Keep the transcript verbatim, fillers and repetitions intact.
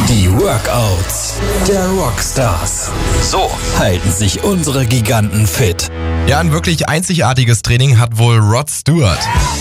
Die Workouts der Rockstars. So halten sich unsere Giganten fit. Ja, ein wirklich einzigartiges Training hat wohl Rod Stewart.